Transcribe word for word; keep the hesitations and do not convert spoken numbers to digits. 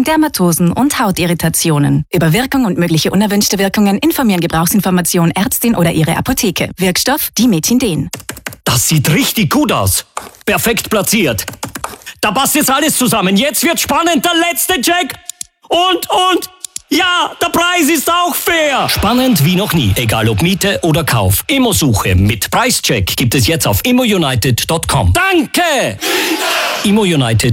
gegen Dermatosen und Hautirritationen. Über Wirkung und mögliche unerwünschte Wirkungen informieren Gebrauchsinformation Ärztin oder ihre Apotheke. Wirkstoff Dimetindin. Das sieht richtig gut aus. Perfekt platziert. Da passt jetzt alles zusammen. Jetzt wird spannend. Der letzte Check. Und, und... Ja, der Preis ist auch fair. Spannend wie noch nie, egal ob Miete oder Kauf. Immosuche mit Preischeck gibt es jetzt auf immo united punkt com. Danke! Immo United.